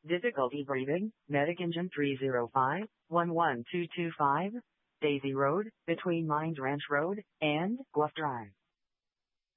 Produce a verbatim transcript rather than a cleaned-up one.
Difficulty breathing, Medic Engine three zero five, one one two two five, Daisy Road, between Mines Ranch Road and Bluff Drive.